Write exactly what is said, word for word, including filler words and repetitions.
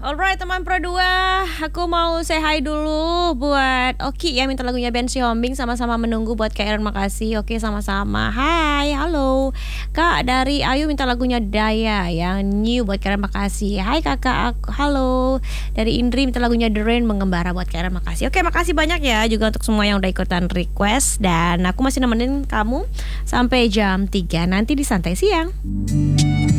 Alright teman Pro dua, aku mau say hi dulu buat Oki ya, minta lagunya Ben Siombing, sama-sama menunggu buat Kak Aaron, makasih. Oke, sama-sama. Hai, halo. Kak dari Ayu minta lagunya Daya yang new buat Kak Aaron, makasih. Hai kakak, aku, halo. Dari Indri minta lagunya The Rain Mengembara buat Kak Aaron, makasih. Oke, makasih banyak ya juga untuk semua yang udah ikutan request, dan aku masih nemenin kamu sampai jam tiga nanti di Santai Siang.